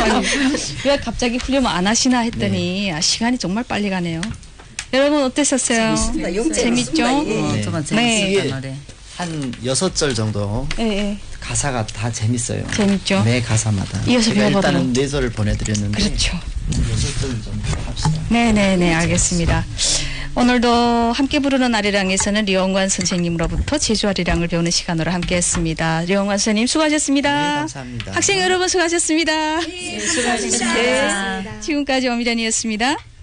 왜 갑자기 후렴 안 하시나 했더니 아, 시간이 정말 빨리 가네요. 여러분 어땠었어요? 재밌죠? 정말 네. 재밌었다 노래. 한 6절 정도 네. 가사가 다 재밌어요. 재밌죠? 매 가사마다. 이어서 제가 배워보도록. 일단은 4절을 보내드렸는데 그렇죠. 6절 좀 합시다. 네네네 알겠습니다. 오늘도 함께 부르는 아리랑에서는 류영관 선생님으로부터 제주 아리랑을 배우는 시간으로 함께했습니다. 류영관 선생님 수고하셨습니다. 네, 감사합니다. 학생 여러분 수고하셨습니다. 수고하셨습니다. 지금까지 엄미련이었습니다.